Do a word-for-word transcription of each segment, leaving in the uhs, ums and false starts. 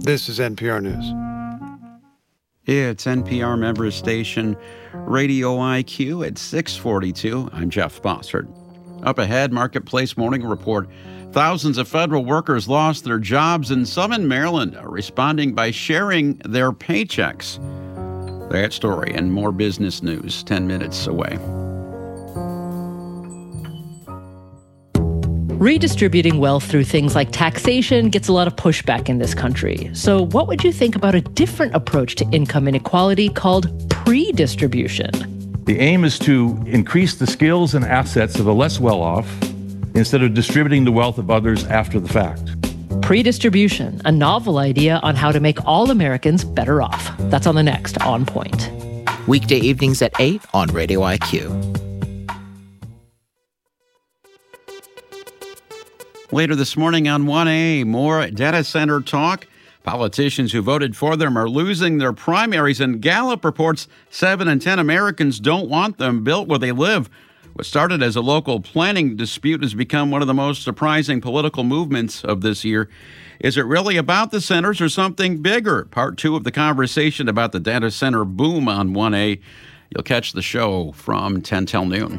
This is N P R News. It's N P R member station Radio I Q at six forty-two. I'm Jeff Bossert. Up ahead, Marketplace Morning Report. Thousands of federal workers lost their jobs, and some in Maryland are responding by sharing their paychecks. That story and more business news ten minutes away. Redistributing wealth through things like taxation gets a lot of pushback in this country. So what would you think about a different approach to income inequality called pre-distribution? The aim is to increase the skills and assets of the less well-off instead of distributing the wealth of others after the fact. Pre-distribution, a novel idea on how to make all Americans better off. That's on the next On Point. Weekday evenings at eight on Radio I Q. Later this morning on one A, more data center talk. Politicians who voted for them are losing their primaries, and Gallup reports seven in ten Americans don't want them built where they live. What started as a local planning dispute has become one of the most surprising political movements of this year. Is it really about the centers or something bigger? Part two of the conversation about the data center boom on one A. You'll catch the show from ten till noon.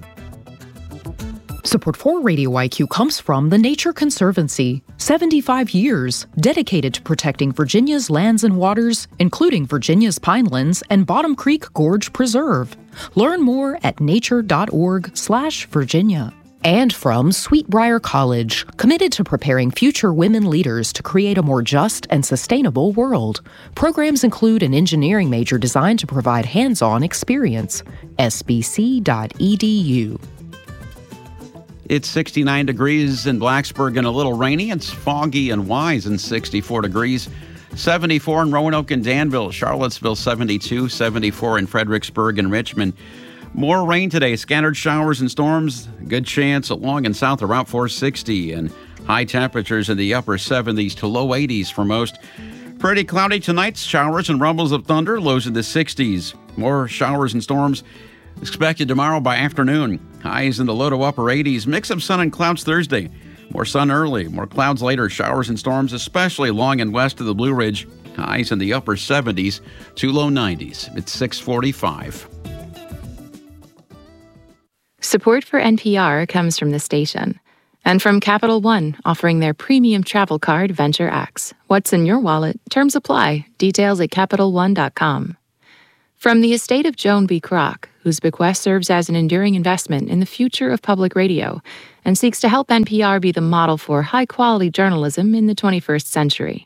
Support for Radio I Q comes from the Nature Conservancy, seventy-five years dedicated to protecting Virginia's lands and waters, including Virginia's Pinelands and Bottom Creek Gorge Preserve. Learn more at nature.org slash Virginia. And from Sweetbriar College, committed to preparing future women leaders to create a more just and sustainable world. Programs include an engineering major designed to provide hands-on experience. S B C dot E D U. It's sixty-nine degrees in Blacksburg and a little rainy. It's foggy and Wise and sixty-four degrees. seventy-four in Roanoke and Danville. Charlottesville, seventy-two. seventy-four in Fredericksburg and Richmond. More rain today. Scattered showers and storms. Good chance along and south of Route four sixty. And high temperatures in the upper seventies to low eighties for most. Pretty cloudy tonight. Showers and rumbles of thunder. Lows in the sixties. More showers and storms expected tomorrow by afternoon. Highs in the low to upper eighties. Mix of sun and clouds Thursday. More sun early, more clouds later. Showers and storms, especially along and west of the Blue Ridge. Highs in the upper seventies to low nineties. It's six forty-five. Support for N P R comes from the station and from Capital One, offering their premium travel card, Venture X. What's in your wallet? Terms apply. Details at Capital One dot com. From the estate of Joan B. Kroc, whose bequest serves as an enduring investment in the future of public radio and seeks to help N P R be the model for high-quality journalism in the twenty-first century.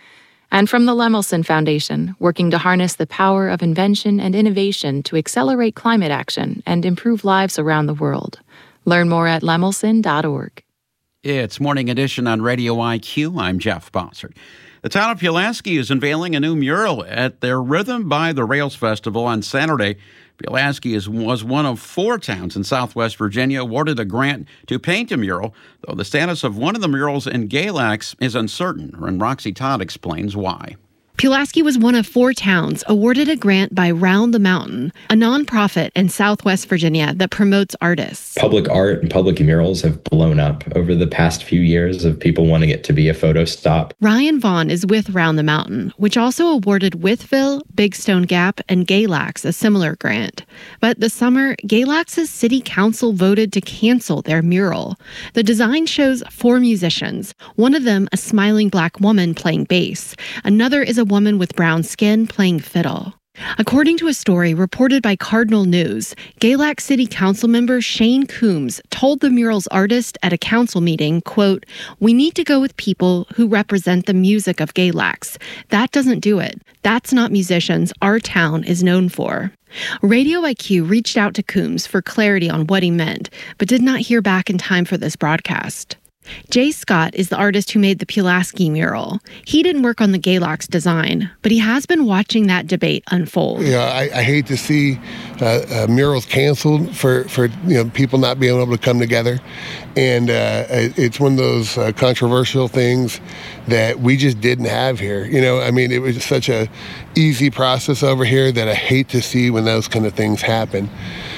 And from the Lemelson Foundation, working to harness the power of invention and innovation to accelerate climate action and improve lives around the world. Learn more at lemelson dot org. It's Morning Edition on Radio I Q. I'm Jeff Bossert. The town of Pulaski is unveiling a new mural at their Rhythm by the Rails Festival on Saturday. Pulaski is, was one of four towns in southwest Virginia awarded a grant to paint a mural, though the status of one of the murals in Galax is uncertain, and Roxy Todd explains why. Pulaski was one of four towns awarded a grant by Round the Mountain, a nonprofit in southwest Virginia that promotes artists. Public art and public murals have blown up over the past few years of people wanting it to be a photo stop. Ryan Vaughn is with Round the Mountain, which also awarded Wytheville, Big Stone Gap, and Galax a similar grant. But this summer, Galax's city council voted to cancel their mural. The design shows four musicians, one of them a smiling black woman playing bass. Another is a woman with brown skin playing fiddle. According to a story reported by Cardinal News, Galax City Council member Shane Coombs told the mural's artist at a council meeting, quote, "We need to go with people who represent the music of Galax. That doesn't do it. That's not musicians our town is known for." Radio I Q reached out to Coombs for clarity on what he meant, but did not hear back in time for this broadcast. Jay Scott is the artist who made the Pulaski mural. He didn't work on the Galax design, but he has been watching that debate unfold. Yeah, I, I hate to see uh, uh, murals canceled for, for you know people not being able to come together. And uh, it's one of those uh, controversial things that we just didn't have here. You know, I mean, it was such a easy process over here that I hate to see when those kind of things happen.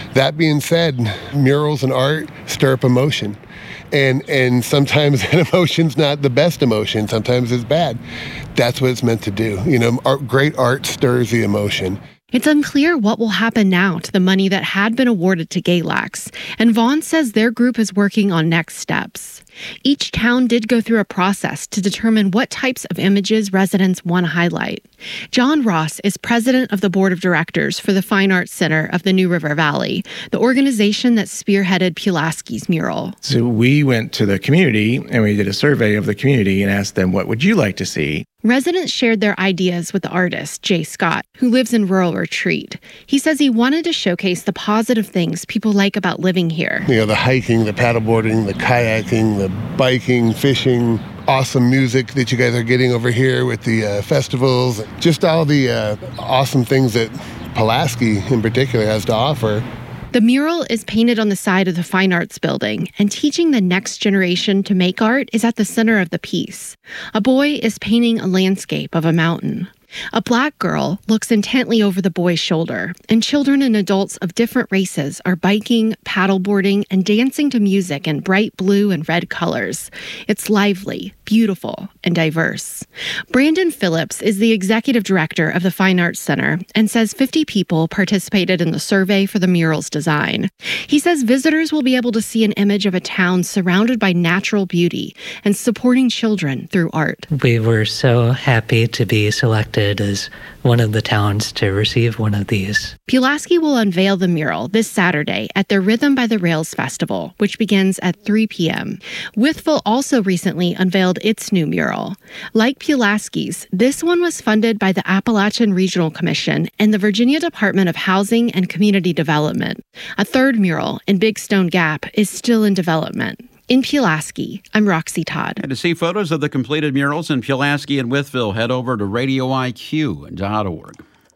That being said, murals and art stir up emotion. And and sometimes that emotion's not the best emotion. Sometimes it's bad. That's what it's meant to do. You know, art, great art stirs the emotion. It's unclear what will happen now to the money that had been awarded to Galax, and Vaughn says their group is working on next steps. Each town did go through a process to determine what types of images residents want to highlight. John Ross is president of the board of directors for the Fine Arts Center of the New River Valley, the organization that spearheaded Pulaski's mural. So we went to the community and we did a survey of the community and asked them, what would you like to see? Residents shared their ideas with the artist, Jay Scott, who lives in rural Retreat. He says he wanted to showcase the positive things people like about living here. You know, the hiking, the paddleboarding, the kayaking, the biking, fishing, awesome music that you guys are getting over here with the uh, festivals, just all the uh, awesome things that Pulaski in particular has to offer. The mural is painted on the side of the Fine Arts Building, and teaching the next generation to make art is at the center of the piece. A boy is painting a landscape of a mountain. A black girl looks intently over the boy's shoulder, and children and adults of different races are biking, paddleboarding, and dancing to music in bright blue and red colors. It's lively, beautiful, and diverse. Brandon Phillips is the executive director of the Fine Arts Center and says fifty people participated in the survey for the mural's design. He says visitors will be able to see an image of a town surrounded by natural beauty and supporting children through art. We were so happy to be selected as one of the towns to receive one of these. Pulaski will unveil the mural this Saturday at the Rhythm by the Rails Festival, which begins at three p.m. Wytheville also recently unveiled its new mural. Like Pulaski's, this one was funded by the Appalachian Regional Commission and the Virginia Department of Housing and Community Development. A third mural in Big Stone Gap is still in development. In Pulaski, I'm Roxy Todd. And to see photos of the completed murals in Pulaski and Wytheville, head over to radio I Q dot org.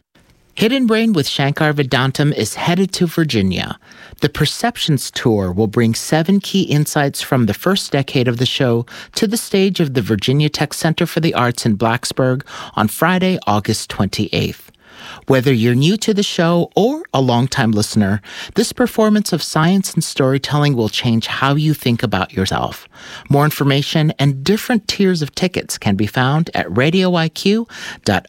Hidden Brain with Shankar Vedantam is headed to Virginia. The Perceptions Tour will bring seven key insights from the first decade of the show to the stage of the Virginia Tech Center for the Arts in Blacksburg on Friday, August twenty-eighth. Whether you're new to the show or a longtime listener, this performance of science and storytelling will change how you think about yourself. More information and different tiers of tickets can be found at radio I Q dot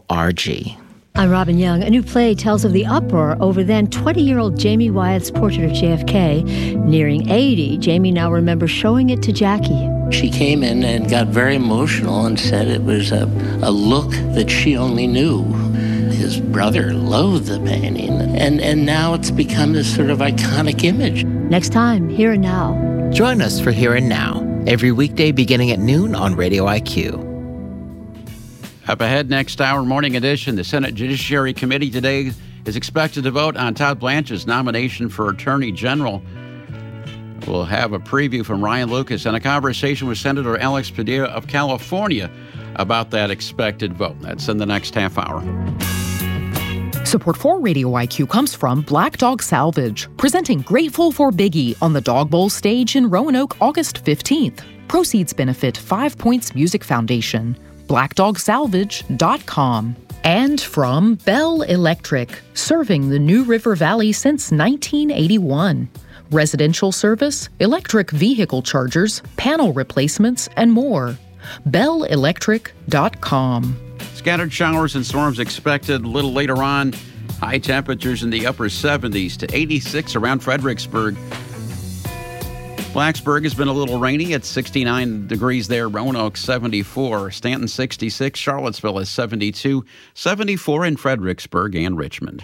org. I'm Robin Young. A new play tells of the uproar over then twenty-year-old Jamie Wyatt's portrait of J F K. Nearing eighty, Jamie now remembers showing it to Jackie. She came in and got very emotional and said it was a, a look that she only knew. His brother loathed the painting, and, and now it's become this sort of iconic image. Next time, Here and Now. Join us for Here and Now, every weekday beginning at noon on Radio I Q. Up ahead next hour, morning edition, the Senate Judiciary Committee today is expected to vote on Todd Blanche's nomination for Attorney General. We'll have a preview from Ryan Lucas and a conversation with Senator Alex Padilla of California about that expected vote. That's in the next half hour. Support for Radio I Q comes from Black Dog Salvage, presenting Grateful for Biggie on the Dog Bowl stage in Roanoke August fifteenth. Proceeds benefit Five Points Music Foundation. black dog salvage dot com. And from Bell Electric, serving the New River Valley since nineteen eighty-one. Residential service, electric vehicle chargers, panel replacements, and more. bell electric dot com. Scattered showers and storms expected a little later on. High temperatures in the upper seventies to eighty-six around Fredericksburg. Blacksburg has been a little rainy at sixty-nine degrees there. Roanoke seventy-four. Stanton sixty-six. Charlottesville is seventy-two. seventy-four in Fredericksburg and Richmond.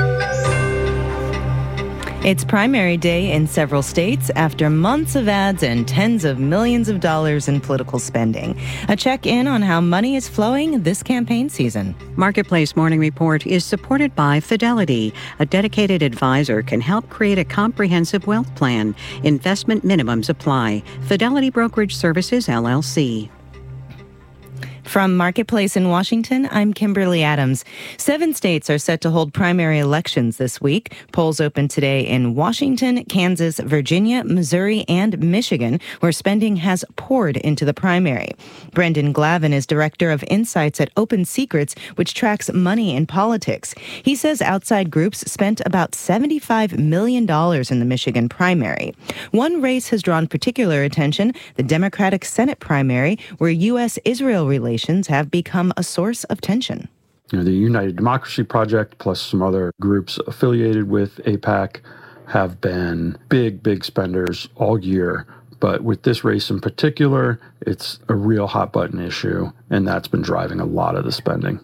It's primary day in several states after months of ads and tens of millions of dollars in political spending. A check-in on how money is flowing this campaign season. Marketplace Morning Report is supported by Fidelity. A dedicated advisor can help create a comprehensive wealth plan. Investment minimums apply. Fidelity Brokerage Services, L L C. From Marketplace in Washington, I'm Kimberly Adams. Seven states are set to hold primary elections this week. Polls open today in Washington, Kansas, Virginia, Missouri, and Michigan, where spending has poured into the primary. Brendan Glavin is director of insights at Open Secrets, which tracks money in politics. He says outside groups spent about seventy-five million dollars in the Michigan primary. One race has drawn particular attention, the Democratic Senate primary, where U S Israel relations have become a source of tension. You know, the United Democracy Project, plus some other groups affiliated with AIPAC, have been big, big spenders all year. But with this race in particular, it's a real hot button issue, and that's been driving a lot of the spending.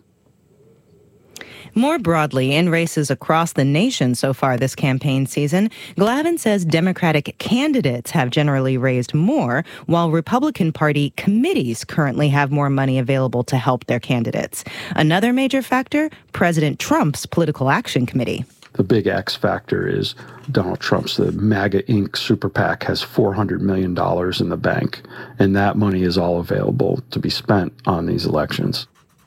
More broadly, in races across the nation so far this campaign season, Glavin says Democratic candidates have generally raised more, while Republican Party committees currently have more money available to help their candidates. Another major factor, President Trump's Political Action Committee. The big X factor is Donald Trump's, the MAGA Incorporated super PAC has four hundred million dollars in the bank, and that money is all available to be spent on these elections.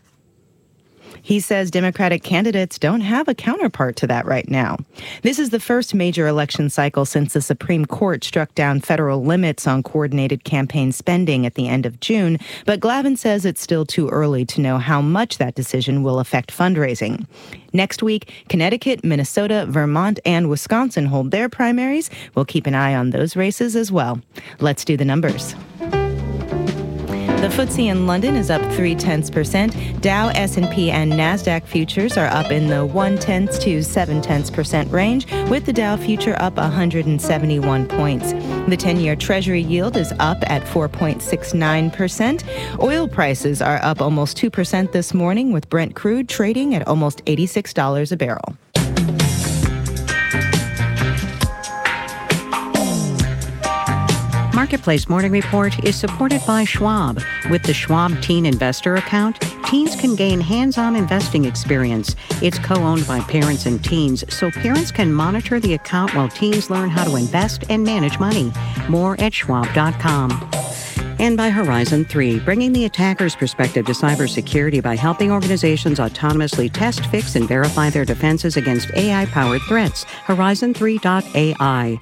He says Democratic candidates don't have a counterpart to that right now. This is the first major election cycle since the Supreme Court struck down federal limits on coordinated campaign spending at the end of June, but Glavin says it's still too early to know how much that decision will affect fundraising. Next week, Connecticut, Minnesota, Vermont, and Wisconsin hold their primaries. We'll keep an eye on those races as well. Let's do the numbers. The F T S E in London is up three-tenths percent. Dow, S and P, and NASDAQ futures are up in the one-tenths to seven-tenths percent range, with the Dow future up one hundred seventy-one points. The ten-year Treasury yield is up at four point six nine percent. Oil prices are up almost two percent this morning, with Brent crude trading at almost eighty-six dollars a barrel. Marketplace Morning Report is supported by Schwab. With the Schwab Teen Investor Account, teens can gain hands-on investing experience. It's co-owned by parents and teens, so parents can monitor the account while teens learn how to invest and manage money. More at schwab dot com. And by Horizon three, bringing the attacker's perspective to cybersecurity by helping organizations autonomously test, fix, and verify their defenses against A I-powered threats. Horizon three dot A I.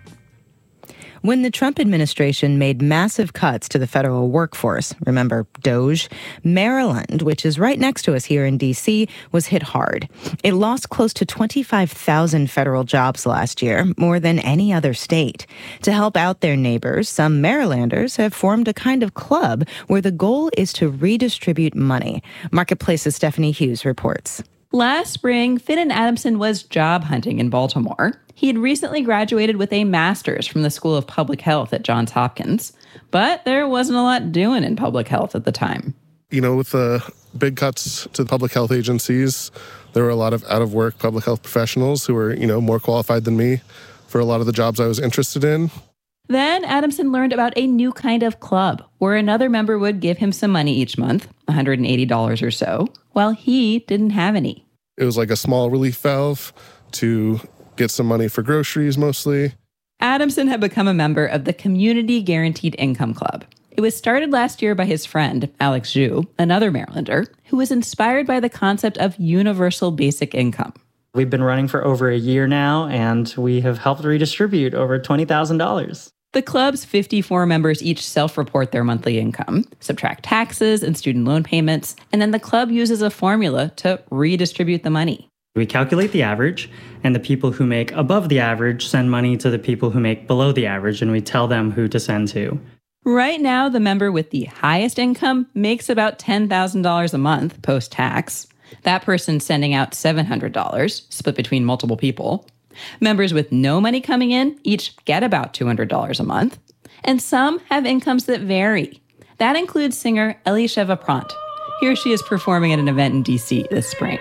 When the Trump administration made massive cuts to the federal workforce, remember DOGE, Maryland, which is right next to us here in D C, was hit hard. It lost close to twenty-five thousand federal jobs last year, more than any other state. To help out their neighbors, some Marylanders have formed a kind of club where the goal is to redistribute money. Marketplace's Stephanie Hughes reports. Last spring, Finn and Adamson was job hunting in Baltimore. He had recently graduated with a master's from the School of Public Health at Johns Hopkins, but there wasn't a lot doing in public health at the time. You know, with the big cuts to the public health agencies, there were a lot of out-of-work public health professionals who were, you know, more qualified than me for a lot of the jobs I was interested in. Then Adamson learned about a new kind of club where another member would give him some money each month, one hundred eighty dollars or so, while he didn't have any. It was like a small relief valve to get some money for groceries mostly. Adamson had become a member of the Community Guaranteed Income Club. It was started last year by his friend, Alex Zhu, another Marylander, who was inspired by the concept of universal basic income. We've been running for over a year now, and we have helped redistribute over twenty thousand dollars. The club's fifty-four members each self-report their monthly income, subtract taxes and student loan payments, and then the club uses a formula to redistribute the money. We calculate the average, and the people who make above the average send money to the people who make below the average, and we tell them who to send to. Right now, the member with the highest income makes about ten thousand dollars a month post-tax. That person's sending out seven hundred dollars, split between multiple people. Members with no money coming in each get about two hundred dollars a month. And some have incomes that vary. That includes singer Elisheva Prant. Here she is performing at an event in D C this spring.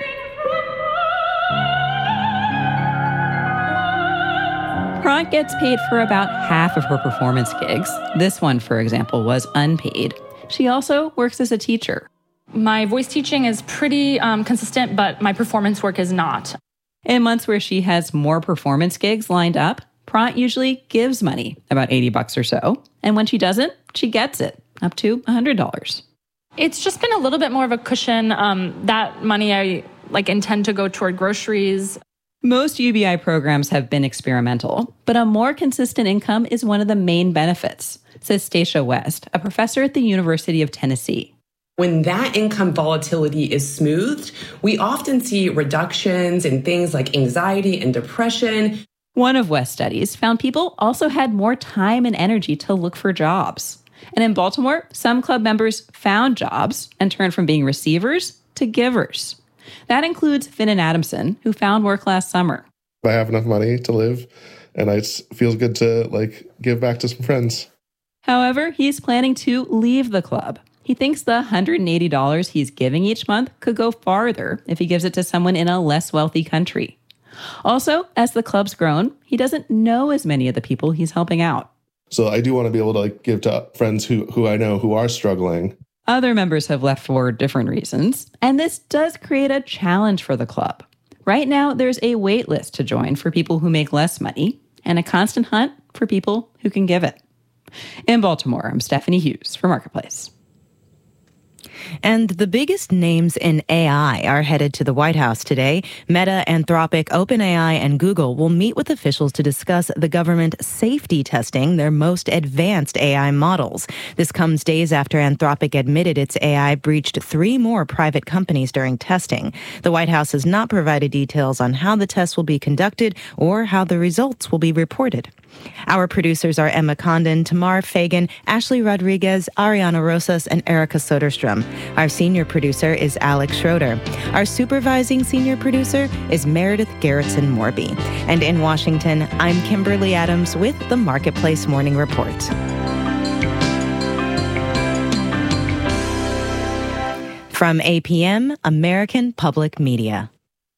Prant gets paid for about half of her performance gigs. This one, for example, was unpaid. She also works as a teacher. My voice teaching is pretty um, consistent, but my performance work is not. In months where she has more performance gigs lined up, Prant usually gives money, about eighty bucks or so. And when she doesn't, she gets it, up to one hundred dollars. It's just been a little bit more of a cushion. Um, that money I like intend to go toward groceries. Most U B I programs have been experimental, but a more consistent income is one of the main benefits, says Stacia West, a professor at the University of Tennessee. When that income volatility is smoothed, we often see reductions in things like anxiety and depression. One of West's studies found people also had more time and energy to look for jobs. And in Baltimore, some club members found jobs and turned from being receivers to givers. That includes Finnan Adamson, who found work last summer. I have enough money to live, and it feels good to like give back to some friends. However, he's planning to leave the club. He thinks the one hundred eighty dollars he's giving each month could go farther if he gives it to someone in a less wealthy country. Also, as the club's grown, he doesn't know as many of the people he's helping out. So I do want to be able to like give to friends who, who I know who are struggling. Other members have left for different reasons, and this does create a challenge for the club. Right now, there's a wait list to join for people who make less money and a constant hunt for people who can give it. In Baltimore, I'm Stephanie Hughes for Marketplace. And the biggest names in A I are headed to the White House today. Meta, Anthropic, OpenAI, and Google will meet with officials to discuss the government safety testing their most advanced A I models. This comes days after Anthropic admitted its A I breached three more private companies during testing. The White House has not provided details on how the tests will be conducted or how the results will be reported. Our producers are Emma Condon, Tamar Fagan, Ashley Rodriguez, Ariana Rosas, and Erica Soderstrom. Our senior producer is Alex Schroeder. Our supervising senior producer is Meredith Garrettson Morby. And in Washington, I'm Kimberly Adams with the Marketplace Morning Report. From A P M, American Public Media.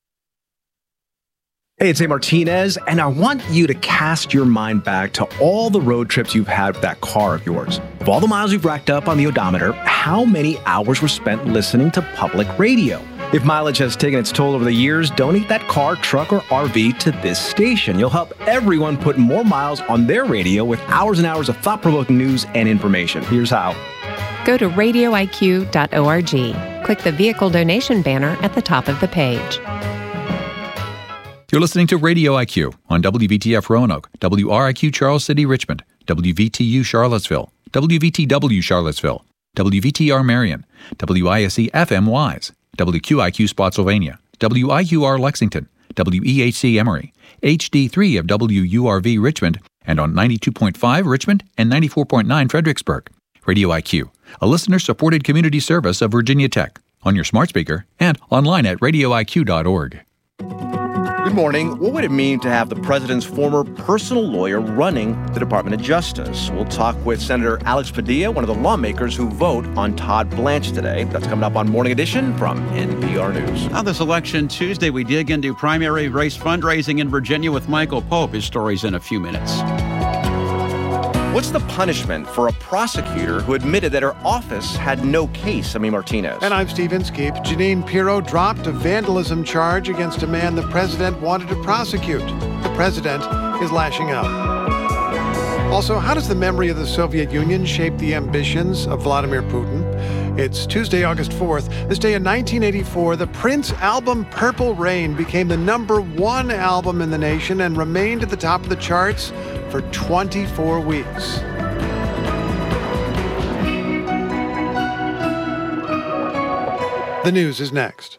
Hey, it's A. Martinez, and I want you to cast your mind back to all the road trips you've had with that car of yours. Of all the miles you've racked up on the odometer, how many hours were spent listening to public radio? If mileage has taken its toll over the years, donate that car, truck, or R V to this station. You'll help everyone put more miles on their radio with hours and hours of thought-provoking news and information. Here's how. Go to radio I Q dot org. Click the vehicle donation banner at the top of the page. You're listening to Radio I Q on W V T F Roanoke, W R I Q Charles City, Richmond, W V T U Charlottesville, W V T W Charlottesville, W V T R Marion, W I S E F M Wise, W Q I Q Spotsylvania, W I U R Lexington, W E H C Emory, H D three of W U R V Richmond, and on ninety-two point five Richmond and ninety-four point nine Fredericksburg. Radio I Q, a listener-supported community service of Virginia Tech, on your smart speaker and online at radio I Q dot org. Good morning. What would it mean to have the president's former personal lawyer running the Department of Justice? We'll talk with Senator Alex Padilla, one of the lawmakers who vote on Todd Blanche today. That's coming up on Morning Edition from N P R News. On this election Tuesday, we dig into primary race fundraising in Virginia with Michael Pope. His story's in a few minutes. What's the punishment for a prosecutor who admitted that her office had no case? Amy Martinez. And I'm Steve Inskeep. Janine Pirro dropped a vandalism charge against a man the president wanted to prosecute. The president is lashing out. Also, how does the memory of the Soviet Union shape the ambitions of Vladimir Putin? It's Tuesday, August fourth. This day in nineteen eighty-four, the Prince album Purple Rain became the number one album in the nation and remained at the top of the charts for twenty-four weeks. The news is next.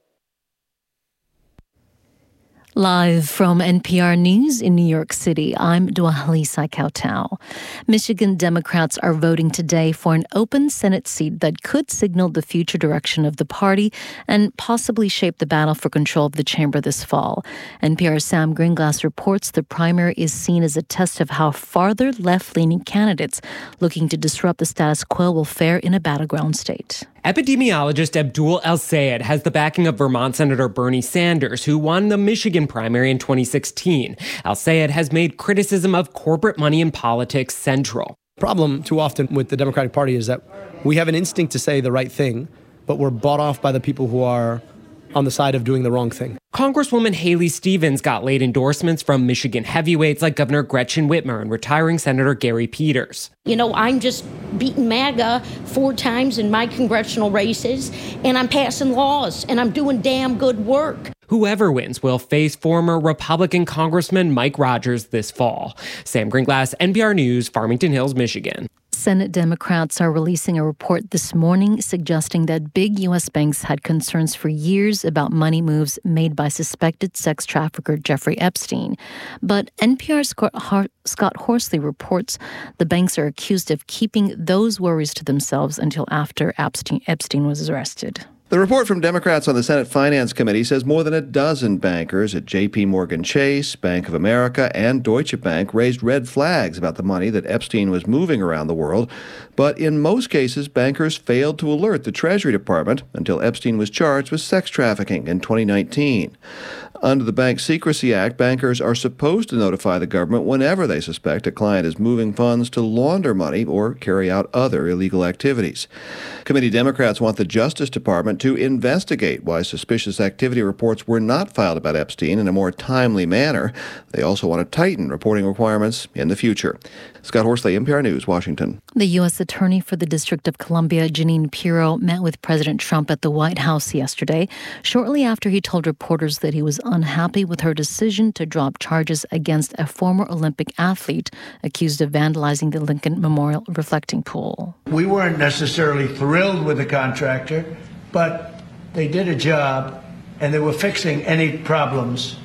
Live from N P R News in New York City, I'm Dwalisa Kautau. Michigan Democrats are voting today for an open Senate seat that could signal the future direction of the party and possibly shape the battle for control of the chamber this fall. N P R's Sam Greenglass reports the primary is seen as a test of how farther left-leaning candidates looking to disrupt the status quo will fare in a battleground state. Epidemiologist Abdul El-Sayed has the backing of Vermont Senator Bernie Sanders, who won the Michigan primary in twenty sixteen. El-Sayed has made criticism of corporate money in politics central. The problem too often with the Democratic Party is that we have an instinct to say the right thing, but we're bought off by the people who are on the side of doing the wrong thing. Congresswoman Haley Stevens got late endorsements from Michigan heavyweights like Governor Gretchen Whitmer and retiring Senator Gary Peters. You know, I'm just beating MAGA four times in my congressional races, and I'm passing laws, and I'm doing damn good work. Whoever wins will face former Republican Congressman Mike Rogers this fall. Sam Greenglass, N P R News, Farmington Hills, Michigan. Senate Democrats are releasing a report this morning suggesting that big U S banks had concerns for years about money moves made by suspected sex trafficker Jeffrey Epstein. But N P R's Scott Horsley reports the banks are accused of keeping those worries to themselves until after Epstein, Epstein was arrested. The report from Democrats on the Senate Finance Committee says more than a dozen bankers at J P Morgan Chase, Bank of America, and Deutsche Bank raised red flags about the money that Epstein was moving around the world. But in most cases, bankers failed to alert the Treasury Department until Epstein was charged with sex trafficking in twenty nineteen. Under the Bank Secrecy Act, bankers are supposed to notify the government whenever they suspect a client is moving funds to launder money or carry out other illegal activities. Committee Democrats want the Justice Department to investigate why suspicious activity reports were not filed about Epstein in a more timely manner. They also want to tighten reporting requirements in the future. Scott Horsley, N P R News, Washington. The U S Attorney for the District of Columbia, Jeanine Pirro, met with President Trump at the White House yesterday, shortly after he told reporters that he was unhappy with her decision to drop charges against a former Olympic athlete accused of vandalizing the Lincoln Memorial reflecting pool. We weren't necessarily thrilled with the contractor, but they did a job and they were fixing any problems.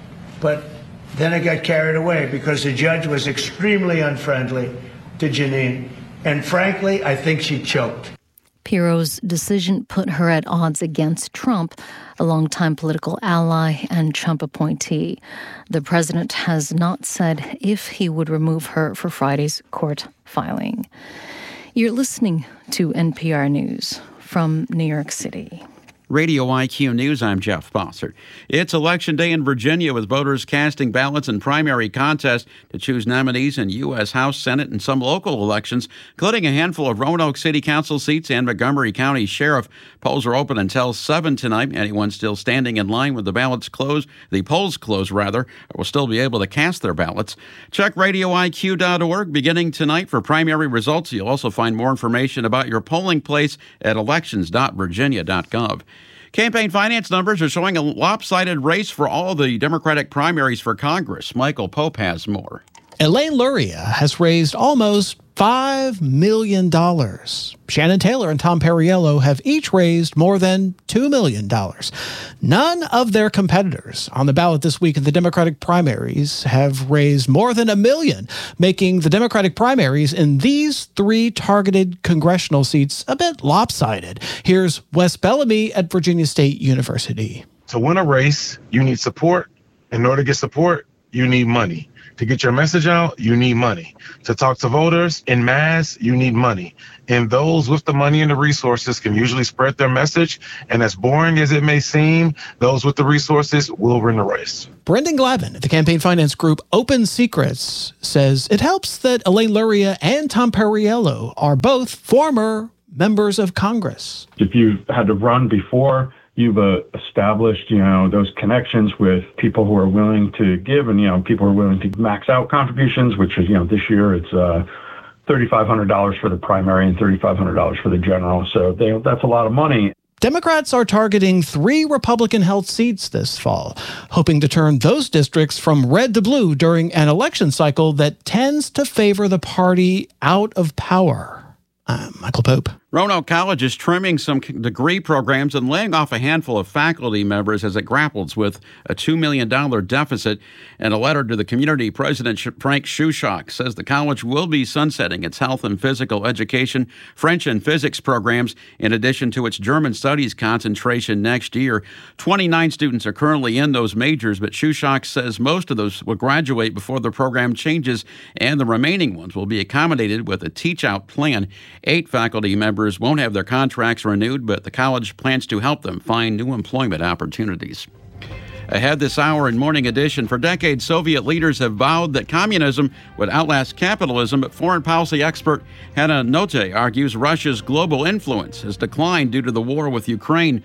But then it got carried away because the judge was extremely unfriendly to Jeanine. And frankly, I think she choked. Pirro's decision put her at odds against Trump, a longtime political ally and Trump appointee. The president has not said if he would remove her for Friday's court filing. You're listening to N P R News from New York City. Radio I Q News, I'm Jeff Bossert. It's Election Day in Virginia with voters casting ballots in primary contests to choose nominees in U S House, Senate, and some local elections, including a handful of Roanoke City Council seats and Montgomery County Sheriff. Polls are open until seven tonight. Anyone still standing in line with the ballots closed, the polls closed rather, will still be able to cast their ballots. Check radio I Q dot org beginning tonight for primary results. You'll also find more information about your polling place at elections dot virginia dot gov. Campaign finance numbers are showing a lopsided race for all the Democratic primaries for Congress. Michael Pope has more. Elaine Luria has raised almost five million dollars. Shannon Taylor and Tom Perriello have each raised more than two million dollars. None of their competitors on the ballot this week in the Democratic primaries have raised more than a million, making the Democratic primaries in these three targeted congressional seats a bit lopsided. Here's Wes Bellamy at Virginia State University. To win a race, you need support. In order to get support, you need money. To get your message out, you need money. To talk to voters en masse, you need money. And those with the money and the resources can usually spread their message. And as boring as it may seem, those with the resources will win the race. Brendan Glavin at the campaign finance group Open Secrets says it helps that Elaine Luria and Tom Perriello are both former members of Congress. If you had to run before, you've uh, established, you know, those connections with people who are willing to give and, you know, people who are willing to max out contributions, which is, you know, this year it's uh, three thousand five hundred dollars for the primary and three thousand five hundred dollars for the general. So they, that's a lot of money. Democrats are targeting three Republican-held seats this fall, hoping to turn those districts from red to blue during an election cycle that tends to favor the party out of power. I'm Michael Pope. Roanoke College is trimming some degree programs and laying off a handful of faculty members as it grapples with a two million dollars deficit. In a letter to the community, President Frank Shushock says the college will be sunsetting its health and physical education, French and physics programs, in addition to its German studies concentration next year. twenty-nine students are currently in those majors, but Shushock says most of those will graduate before the program changes, and the remaining ones will be accommodated with a teach-out plan. Eight faculty members won't have their contracts renewed, but the college plans to help them find new employment opportunities. Ahead this hour in Morning Edition, for decades, Soviet leaders have vowed that communism would outlast capitalism, but foreign policy expert Hannah Notte argues Russia's global influence has declined due to the war with Ukraine.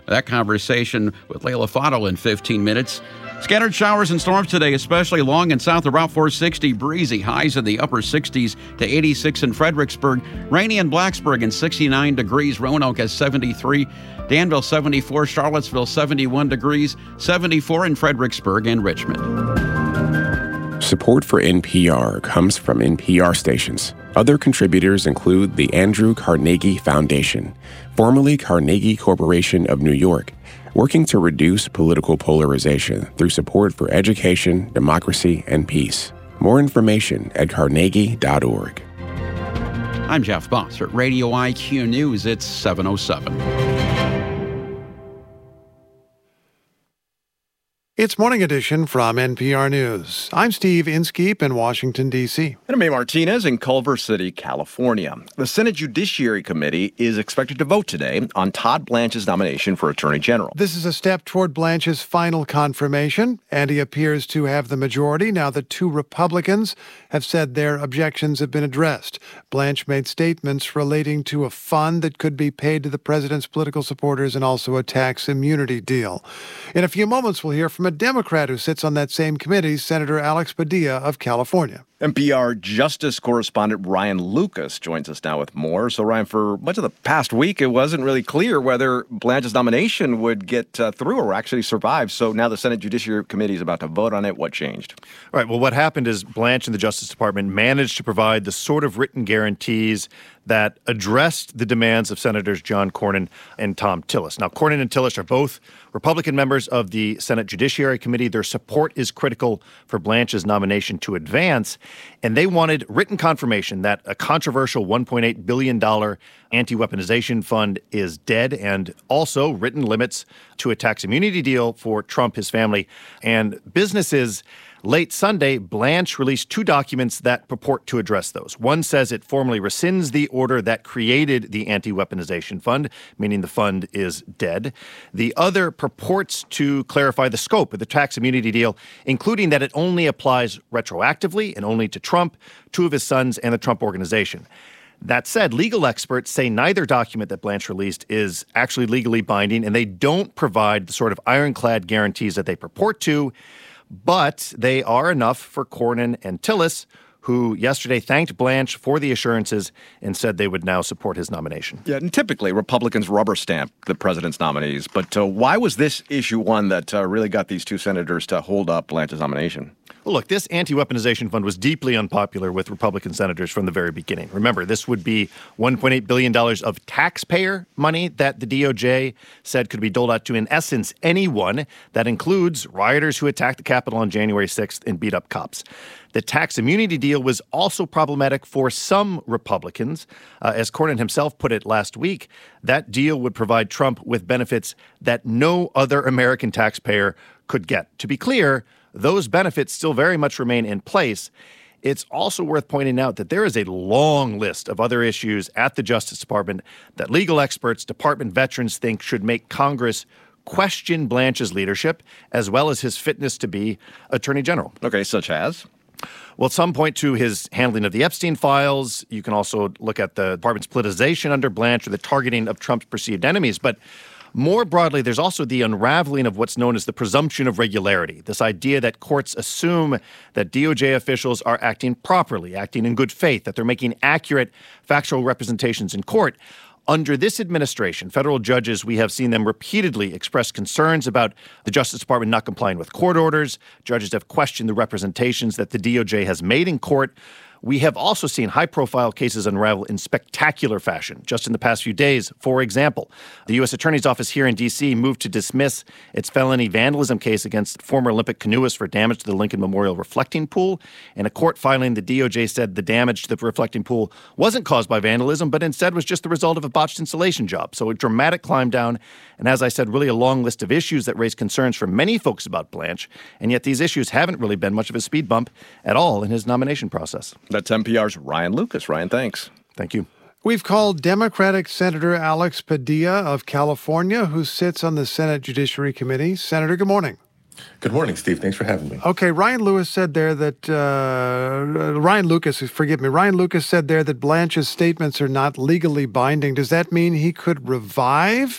That conversation with Leila Fadel in fifteen minutes. Scattered showers and storms today, especially along and south of Route four sixty. Breezy, highs in the upper sixties to eighty-six in Fredericksburg. Rainy in Blacksburg and sixty-nine degrees. Roanoke has seventy-three. Danville seventy-four. Charlottesville seventy-one degrees. seventy-four in Fredericksburg and Richmond. Support for N P R comes from N P R stations. Other contributors include the Andrew Carnegie Foundation, formerly Carnegie Corporation of New York, working to reduce political polarization through support for education, democracy, and peace. More information at carnegie dot org. I'm Jeff Boss at Radio I Q News. It's seven oh seven. It's Morning Edition from N P R News. I'm Steve Inskeep in Washington, D C. And I'm May Martinez in Culver City, California. The Senate Judiciary Committee is expected to vote today on Todd Blanche's nomination for Attorney General. This is a step toward Blanche's final confirmation, and he appears to have the majority now that two Republicans have said their objections have been addressed. Blanche made statements relating to a fund that could be paid to the president's political supporters and also a tax immunity deal. In a few moments, we'll hear from a Democrat who sits on that same committee, Senator Alex Padilla of California. N P R Justice correspondent Ryan Lucas joins us now with more. So, Ryan, for much of the past week, it wasn't really clear whether Blanche's nomination would get uh, through or actually survive. So now the Senate Judiciary Committee is about to vote on it. What changed? All right. Well, what happened is Blanche and the Justice Department managed to provide the sort of written guarantees that addressed the demands of Senators John Cornyn and Thom Tillis. Now, Cornyn and Tillis are both Republican members of the Senate Judiciary Committee. Their support is critical for Blanche's nomination to advance, and they wanted written confirmation that a controversial one point eight billion dollars anti-weaponization fund is dead, and also written limits to a tax immunity deal for Trump, his family, and businesses. Late Sunday, Blanche released two documents that purport to address those. One says it formally rescinds the order that created the anti-weaponization fund, meaning the fund is dead. The other purports to clarify the scope of the tax immunity deal, including that it only applies retroactively and only to Trump, two of his sons, and the Trump Organization. That said, legal experts say neither document that Blanche released is actually legally binding, and they don't provide the sort of ironclad guarantees that they purport to. But they are enough for Cornyn and Tillis, who yesterday thanked Blanche for the assurances and said they would now support his nomination. Yeah, and typically Republicans rubber stamp the president's nominees. But uh, why was this issue one that uh, really got these two senators to hold up Blanche's nomination? Well, look, this anti-weaponization fund was deeply unpopular with Republican senators from the very beginning. Remember, this would be one point eight billion dollars of taxpayer money that the D O J said could be doled out to, in essence, anyone. That includes rioters who attacked the Capitol on January sixth and beat up cops. The tax immunity deal was also problematic for some Republicans. Uh, as Cornyn himself put it last week, that deal would provide Trump with benefits that no other American taxpayer could get. To be clear, those benefits still very much remain in place. It's also worth pointing out that there is a long list of other issues at the Justice Department that legal experts, department veterans think should make Congress question Blanche's leadership, as well as his fitness to be Attorney General. Okay, such as? Well, some point to his handling of the Epstein files. You can also look at the department's politicization under Blanche or the targeting of Trump's perceived enemies. But more broadly, there's also the unraveling of what's known as the presumption of regularity, this idea that courts assume that D O J officials are acting properly, acting in good faith, that they're making accurate factual representations in court. Under this administration, federal judges, we have seen them repeatedly express concerns about the Justice Department not complying with court orders. Judges have questioned the representations that the D O J has made in court. We have also seen high-profile cases unravel in spectacular fashion. Just in the past few days, for example, the U S Attorney's Office here in D C moved to dismiss its felony vandalism case against former Olympic canoeist for damage to the Lincoln Memorial reflecting pool. In a court filing, the D O J said the damage to the reflecting pool wasn't caused by vandalism, but instead was just the result of a botched installation job. So a dramatic climb down, and as I said, really a long list of issues that raise concerns for many folks about Blanche, and yet these issues haven't really been much of a speed bump at all in his nomination process. That's N P R's Ryan Lucas. Ryan, thanks. Thank you. We've called Democratic Senator Alex Padilla of California, who sits on the Senate Judiciary Committee. Senator, good morning. Good morning, Steve. Thanks for having me. Okay, Ryan Lewis said there that, uh, Ryan Lucas, forgive me, Ryan Lucas said there that Blanche's statements are not legally binding. Does that mean he could revive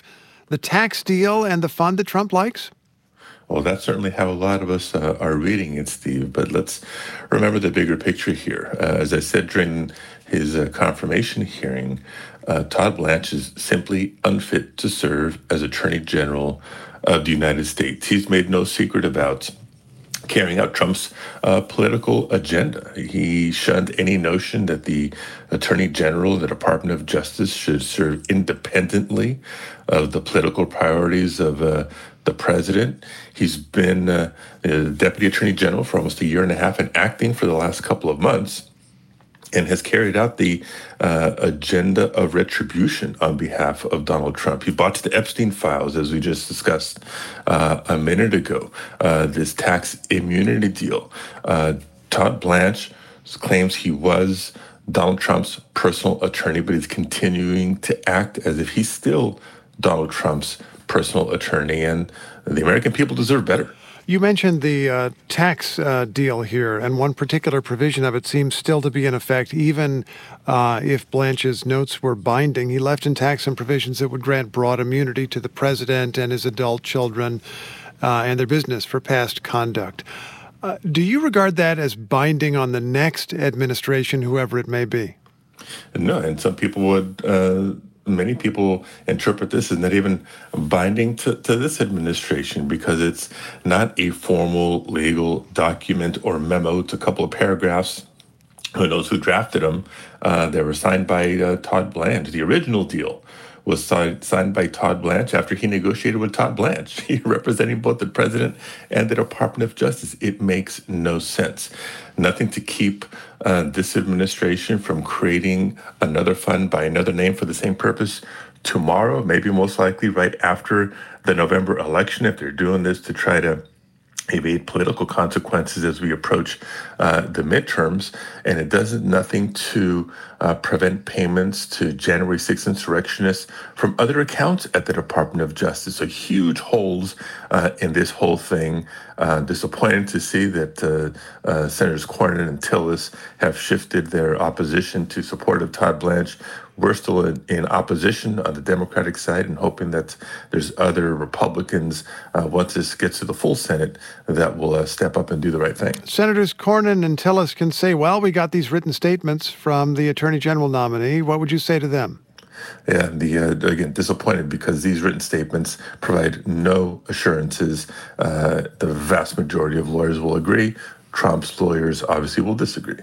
the tax deal and the fund that Trump likes? Well, that's certainly how a lot of us uh, are reading it, Steve. But let's remember the bigger picture here. Uh, as I said during his uh, confirmation hearing, uh, Todd Blanche is simply unfit to serve as Attorney General of the United States. He's made no secret about carrying out Trump's uh, political agenda. He shunned any notion that the Attorney General of the Department of Justice should serve independently of the political priorities of uh, the president. He's been uh, a Deputy Attorney General for almost a year and a half and acting for the last couple of months, and has carried out the uh, agenda of retribution on behalf of Donald Trump. He botched the Epstein files, as we just discussed uh, a minute ago, uh, this tax immunity deal. Uh, Todd Blanche claims he was Donald Trump's personal attorney, but he's continuing to act as if he's still Donald Trump's personal attorney, and the American people deserve better. You mentioned the uh, tax uh, deal here, and one particular provision of it seems still to be in effect, even uh, if Blanche's notes were binding. He left intact some provisions that would grant broad immunity to the president and his adult children uh, and their business for past conduct. Uh, do you regard that as binding on the next administration, whoever it may be? No, and some people would... Uh Many people interpret this as not even binding to, to this administration because it's not a formal legal document or memo. It's a couple of paragraphs. Who knows who drafted them? Uh, they were signed by uh, Todd Blanche. The original deal was signed, signed by Todd Blanche after he negotiated with Todd Blanche, he representing both the president and the Department of Justice. It makes no sense. Nothing to keep uh, this administration from creating another fund by another name for the same purpose tomorrow, maybe most likely right after the November election, if they're doing this to try to evade political consequences as we approach uh, the midterms. And it does nothing to uh, prevent payments to January sixth insurrectionists from other accounts at the Department of Justice. So huge holes uh, in this whole thing. Uh, disappointed to see that uh, uh, Senators Cornyn and Tillis have shifted their opposition to support of Todd Blanche. We're still in, in opposition on the Democratic side and hoping that there's other Republicans, uh, once this gets to the full Senate, that will uh, step up and do the right thing. Senators Cornyn and Tillis can say, well, we got these written statements from the Attorney General nominee. What would you say to them? Yeah, the uh, again, disappointed because these written statements provide no assurances. Uh, the vast majority of lawyers will agree. Trump's lawyers obviously will disagree.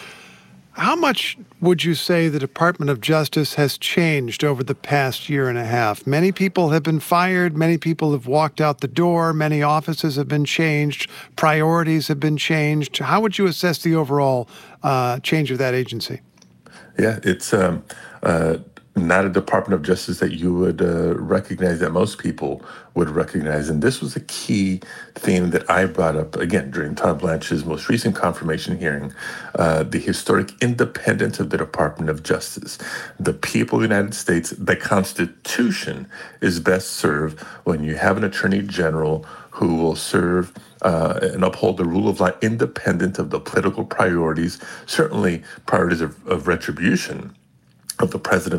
How much would you say the Department of Justice has changed over the past year and a half? Many people have been fired. Many people have walked out the door. Many offices have been changed. Priorities have been changed. How would you assess the overall uh, change of that agency? Yeah, it's um, uh, not a Department of Justice that you would uh, recognize, that most people would recognize. And this was a key theme that I brought up, again, during Todd Blanche's most recent confirmation hearing, uh, the historic independence of the Department of Justice. The people of the United States, the Constitution is best served when you have an Attorney General who will serve uh, and uphold the rule of law independent of the political priorities, certainly priorities of, of retribution of the president